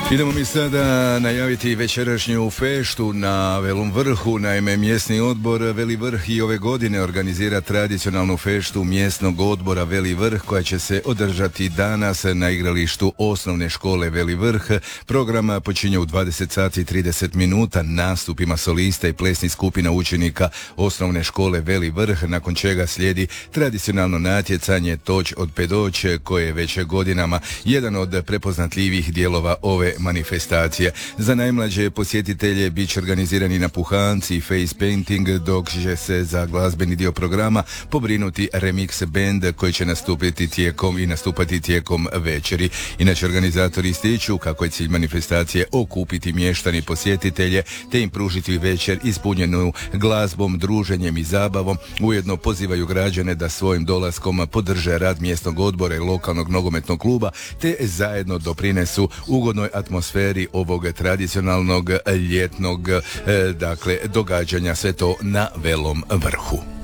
Idemo mi sada najaviti večerašnju feštu na Velom Vrhu. Naime, mjesni odbor Veli Vrh i ove godine organizira tradicionalnu feštu mjesnog odbora Veli Vrh koja će se održati danas na igralištu osnovne škole Veli Vrh. Program počinje u 20 sati i 30 minuta nastupima solista i plesnih skupina učenika osnovne škole Veli Vrh, nakon čega slijedi tradicionalno natjecanje Toč od Pedoće koje je već godinama jedan od prepoznatljivih dijelova ove manifestacije. Za najmlađe posjetitelje bit će organizirani napuhanci i face painting, dok će se za glazbeni dio programa pobrinuti remix band koji će nastupati tijekom večeri. Inače, organizatori ističu kako je cilj manifestacije okupiti mještani posjetitelje te im pružiti večer ispunjenu glazbom, druženjem i zabavom. Ujedno pozivaju građane da svojim dolaskom podrže rad mjesnog odbora i lokalnog nogometnog kluba te zajedno doprinesu ugodnoj atmosferi ovog tradicionalnog ljetnog događanja, sve to na Velom Vrhu.